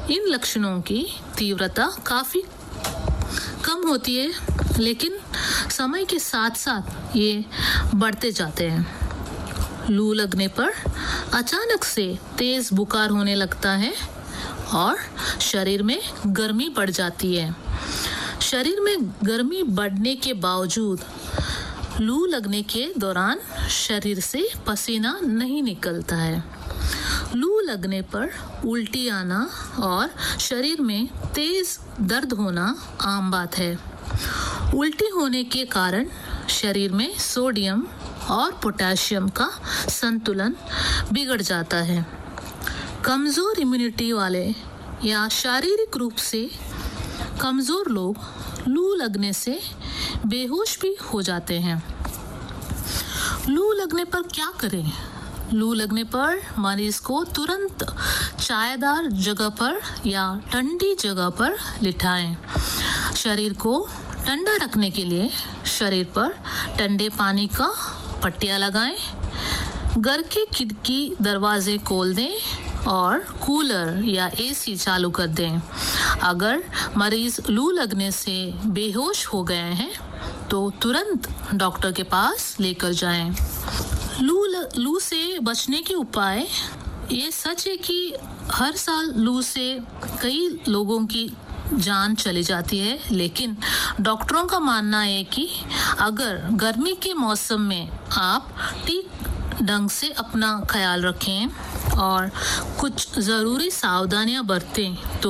इन लक्षणों की तीव्रता काफ़ी कम होती है, लेकिन समय के साथ साथ ये बढ़ते जाते हैं। लू लगने पर अचानक से तेज बुखार होने लगता है और शरीर में गर्मी बढ़ जाती है। शरीर में गर्मी बढ़ने के बावजूद लू लगने के दौरान शरीर से पसीना नहीं निकलता है। लू लगने पर उल्टी आना और शरीर में तेज दर्द होना आम बात है। उल्टी होने के कारण शरीर में सोडियम और पोटेशियम का संतुलन बिगड़ जाता है। कमज़ोर इम्यूनिटी वाले या शारीरिक रूप से कमज़ोर लोग लू लगने से बेहोश भी हो जाते हैं। लू लगने पर क्या करें? लू लगने पर मरीज को तुरंत छायादार जगह पर या ठंडी जगह पर लिटाएं। शरीर को ठंडा रखने के लिए शरीर पर ठंडे पानी का पट्टियाँ लगाएं। घर के खिड़की दरवाजे खोल दें और कूलर या एसी चालू कर दें। अगर मरीज लू लगने से बेहोश हो गए हैं तो तुरंत डॉक्टर के पास लेकर जाएं। लू से बचने के उपाय। ये सच है कि हर साल लू से कई लोगों की जान चली जाती है, लेकिन डॉक्टरों का मानना है कि अगर गर्मी के मौसम में आप ठीक ढंग से अपना ख्याल रखें और कुछ ज़रूरी सावधानियां बरतें तो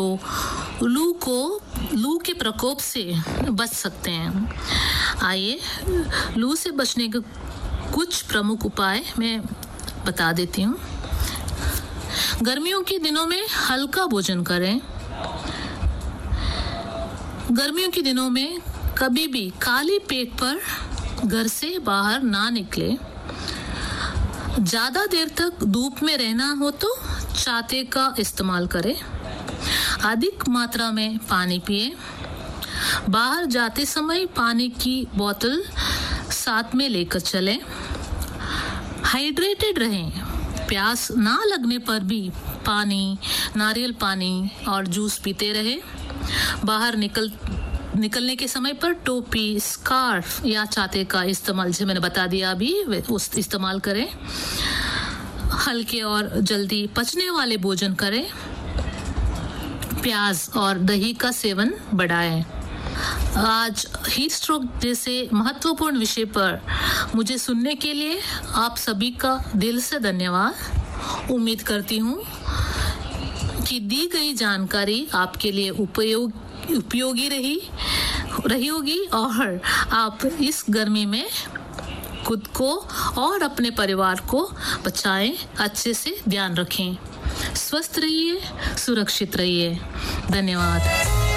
लू के प्रकोप से बच सकते हैं। आइए लू से बचने के कुछ प्रमुख उपाय मैं बता देती हूँ। गर्मियों के दिनों में हल्का भोजन करें। गर्मियों के दिनों में कभी भी खाली पेट पर घर से बाहर ना निकले। ज़्यादा देर तक धूप में रहना हो तो छाते का इस्तेमाल करें। अधिक मात्रा में पानी पिए। बाहर जाते समय पानी की बोतल साथ में लेकर चलें। हाइड्रेटेड रहें। प्यास ना लगने पर भी पानी, नारियल पानी और जूस पीते रहें। बाहर निकलने के समय पर टोपी, स्कार्फ या छाते का इस्तेमाल, जैसे मैंने बता दिया अभी, उस इस्तेमाल करें। हल्के और जल्दी पचने वाले भोजन करें। प्याज और दही का सेवन बढ़ाएं। आज हीट स्ट्रोक जैसे महत्वपूर्ण विषय पर मुझे सुनने के लिए आप सभी का दिल से धन्यवाद। उम्मीद करती हूँ कि दी गई जानकारी आपके लिए उपयोगी रही होगी और आप इस गर्मी में खुद को और अपने परिवार को बचाएं, अच्छे से ध्यान रखें। स्वस्थ रहिए, सुरक्षित रहिए। धन्यवाद।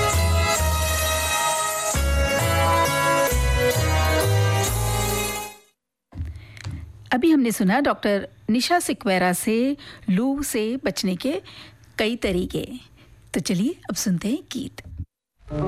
अभी हमने सुना डॉक्टर निशा सिक्वेरा से लू से बचने के कई तरीके। तो चलिए अब सुनते हैं गीत।